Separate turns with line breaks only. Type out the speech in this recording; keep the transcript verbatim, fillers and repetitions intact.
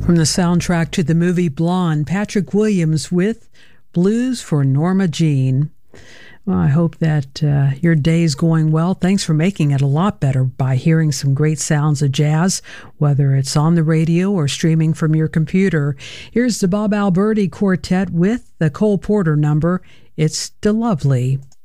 From the soundtrack to the movie Blonde, Patrick Williams with Blues for Norma Jean. Well, I hope that uh, your day's going well. Thanks for making it a lot better by hearing some great sounds of jazz, whether it's on the radio or streaming from your computer. Here's the Bob Alberti Quartet with the Cole Porter number, It's Da Lovely.